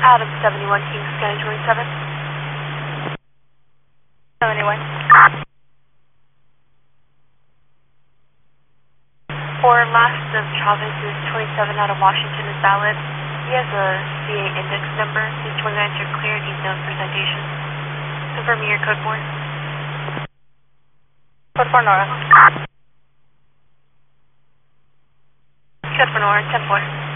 Adam 71, King Sky 27. 71. For last of Chavez is 27 out of Washington is valid. He has a CA index number. His 29s are cleared. He's known for citation. Confirm your code 4. Code 4 Nora. Code for Nora, 10-4.